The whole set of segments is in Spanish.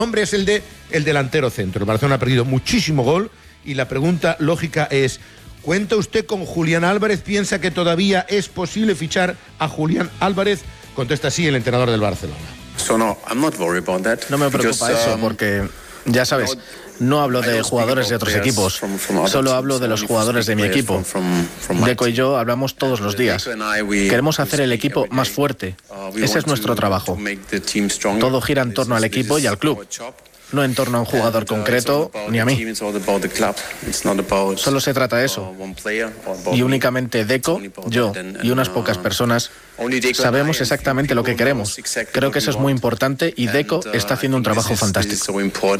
nombre es el delantero centro. El Barcelona ha perdido muchísimo gol y la pregunta lógica es: ¿cuenta usted con Julián Álvarez? ¿Piensa que todavía es posible fichar a Julián Álvarez? Contesta sí el entrenador del Barcelona. No me preocupa eso porque, ya sabes, no hablo de jugadores de otros equipos, solo hablo de los jugadores de mi equipo. Deco y yo hablamos todos los días. Queremos hacer el equipo más fuerte. Ese es nuestro trabajo. Todo gira en torno al equipo y al club, no en torno a un jugador concreto ni a mí. Solo se trata de eso. Y únicamente Deco, yo y unas pocas personas sabemos exactamente lo que queremos. Creo que eso es muy importante y Deco está haciendo un trabajo fantástico.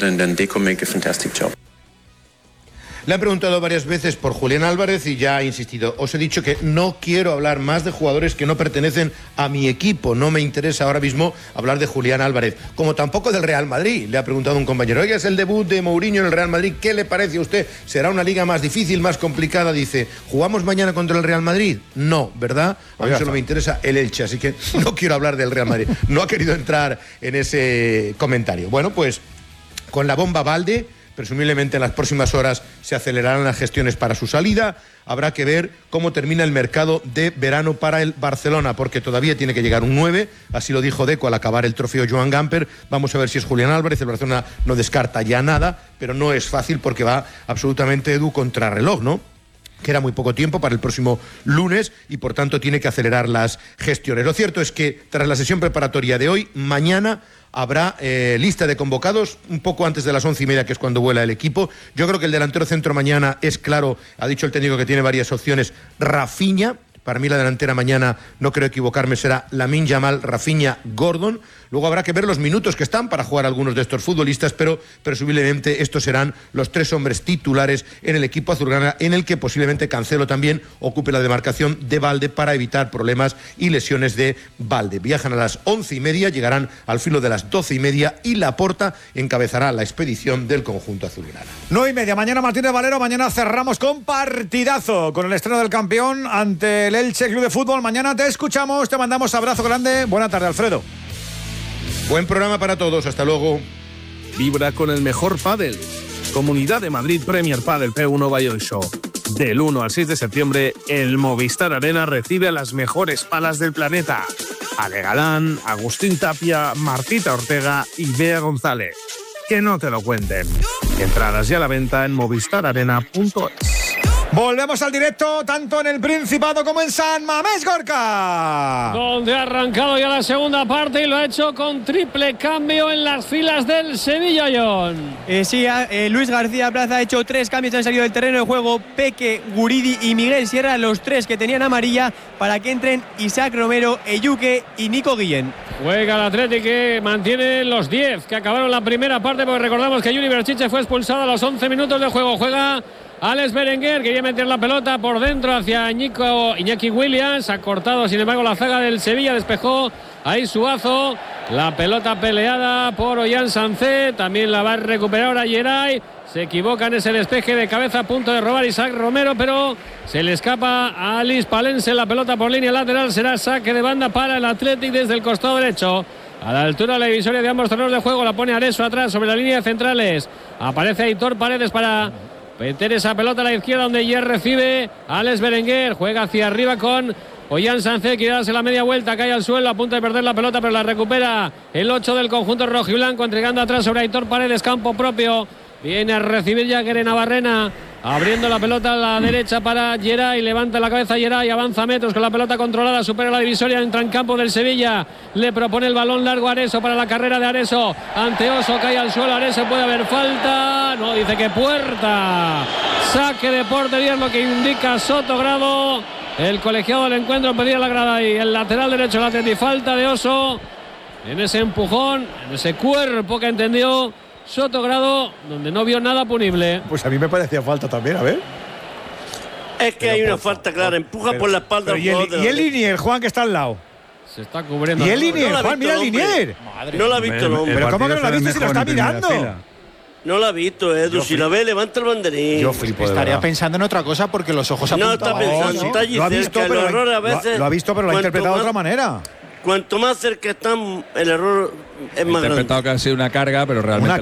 Le han preguntado varias veces por Julián Álvarez y ya ha insistido. Os he dicho que no quiero hablar más de jugadores que no pertenecen a mi equipo. No me interesa ahora mismo hablar de Julián Álvarez. Como tampoco del Real Madrid. Le ha preguntado un compañero: oiga, es el debut de Mourinho en el Real Madrid. ¿Qué le parece a usted? ¿Será una liga más difícil, más complicada? Dice: ¿jugamos mañana contra el Real Madrid? No, ¿verdad? A mí solo me interesa el Elche, así que no quiero hablar del Real Madrid. No ha querido entrar en ese comentario. Bueno, pues con la bomba Balde, presumiblemente en las próximas horas se acelerarán las gestiones para su salida. Habrá que ver cómo termina el mercado de verano para el Barcelona, porque todavía tiene que llegar un 9, así lo dijo Deco al acabar el trofeo Joan Gamper. Vamos a ver si es Julián Álvarez. El Barcelona no descarta ya nada, pero no es fácil porque va absolutamente Edu contrarreloj, ¿no? Queda muy poco tiempo para el próximo lunes y por tanto tiene que acelerar las gestiones. Lo cierto es que tras la sesión preparatoria de hoy, mañana habrá lista de convocados un poco antes de las 11:30, que es cuando vuela el equipo. Yo creo que el delantero centro mañana es claro. Ha dicho el técnico que tiene varias opciones. Rafinha. Para mí la delantera mañana, no creo equivocarme, será Lamine Yamal, Rafinha, Gordon. Luego habrá que ver los minutos que están para jugar algunos de estos futbolistas, pero presumiblemente estos serán los 3 hombres titulares en el equipo azulgrana, en el que posiblemente Cancelo también ocupe la demarcación de Balde para evitar problemas y lesiones de Balde. Viajan a las 11:30, llegarán al filo de las 12:30 y Laporta encabezará la expedición del conjunto azulgrana. 9:30, mañana Martínez Valero, mañana cerramos con partidazo, con el estreno del campeón ante el Elche Club de Fútbol. Mañana te escuchamos, te mandamos abrazo grande. Buena tarde, Alfredo. Buen programa para todos, hasta luego. Vibra con el mejor pádel. Comunidad de Madrid Premier Padel P1 Bayonne Show. Del 1 al 6 de septiembre, el Movistar Arena recibe a las mejores palas del planeta. Ale Galán, Agustín Tapia, Martita Ortega y Bea González. Que no te lo cuenten. Entradas ya a la venta en movistararena.es. Volvemos al directo, tanto en el Principado como en San Mamés, Gorka. Donde ha arrancado ya la segunda parte y lo ha hecho con triple cambio en las filas del Sevilla, John. Sí, Luis García Plaza ha hecho 3 cambios, han salido del terreno de juego Peque, Guridi y Miguel Sierra, los 3 que tenían amarilla, para que entren Isaac Romero, Eyuke y Nico Guillén. Juega el Atlético, que mantiene los 10 que acabaron la primera parte, porque recordamos que Juni Berchiche fue expulsado a los 11 minutos de juego. Juega Alex Berenguer, quería meter la pelota por dentro hacia Iñaki Williams, ha cortado sin embargo la zaga del Sevilla, despejó ahí Suazo, la pelota peleada por Ollán Sancé, también la va a recuperar ahora Geray, se equivoca en ese despeje de cabeza, a punto de robar Isaac Romero, pero se le escapa a Alice Palense la pelota por línea lateral, será saque de banda para el Athletic desde el costado derecho. A la altura de la divisoria de ambos terrenos de juego, la pone Areso atrás sobre la línea de centrales, aparece Aitor Paredes para meter esa pelota a la izquierda, donde ya recibe Alex Berenguer, juega hacia arriba con Ollán Sancé, quiere darse la media vuelta, cae al suelo a punto de perder la pelota, pero la recupera el 8 del conjunto rojiblanco, entregando atrás sobre Aitor Paredes, campo propio, viene a recibir ya Guerena Barrena, abriendo la pelota a la derecha para Geray, levanta la cabeza Geray, avanza metros con la pelota controlada, supera la divisoria, entra en campo del Sevilla, le propone el balón largo a Areso para la carrera de Areso, ante Oso, cae al suelo Areso, puede haber falta, no, dice que puerta, saque de portería es lo que indica Sotogrado, el colegiado del encuentro pedía la grada y el lateral derecho la atendí, falta de Oso, en ese empujón, en ese cuerpo que entendió Sotogrado, donde no vio nada punible. Pues a mí me parecía falta también, a ver. Es que pero hay una falta clara, empuja por la espalda. Y el Linier, Juan, que está al lado. Se está cubriendo. Y el Linier, Juan, mira el Linier. No la ha visto el hombre. Pero ¿cómo que no la ha visto si lo está mirando? No la ha visto, Edu. Si la ve, levanta el banderín. Yo flipo. Estaría pensando en otra cosa porque los ojos apuntaban. No está pensando, está allí lo ha visto, cerca, pero lo ha visto, pero lo ha interpretado de otra manera. cuanto más cerca están, el error es más grande. He interpretado que ha sido una carga, pero realmente